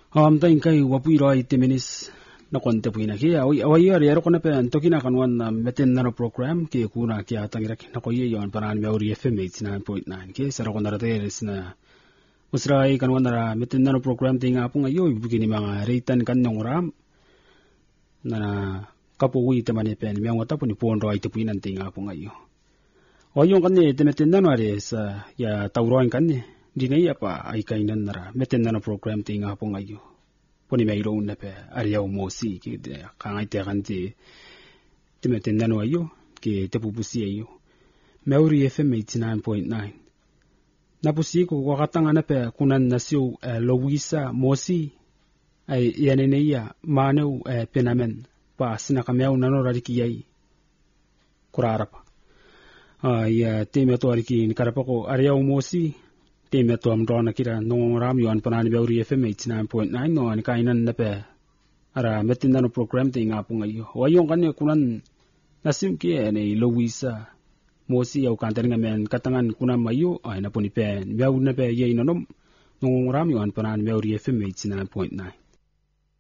Taing kay wapiro ay timinis na konte po inakiya. Away yaro ko na pa antokin na kanwan na metin na program kaya kuna kaya tangirak na ko yon parang may uri FM 89.9 kaya sara ko narateres na usray kanwan na metin na program tinga po ngayon ibigin ni mga ratan kanyang ram na kapuwi taman ni pen may wata po ni pondro ay tipuinan tinga po ngayon. O yung kanya metin na sa ya tauroin kanya di na iya pa ay kainan na metin na program tinga po ngayon. Poni mayroon na pa ariyaw mo si kangay tekan ti metin na ayo ki tepupusi ayo. Mauri FM 89.9. Napusi ko wakatanga na pa kunan na siyo Louisa Mosi ay yaniniya manaw penamen pa sinakamaw na no radikiyay kurarap. Ay timeto ariki nikarapa ko ariyaw Mosi timeto amdo na kira nung ram yon panani Mauri FM 89.9 no ani kainan na pa ara metin na no program tinga po ngayo. Wayong kanya kunan nasim ki ni Louisa Mosi au kantaring men katangan kuna mayo ay napuni pen biaw na pe yey nonom nung ram yon panani Mauri FM 89.9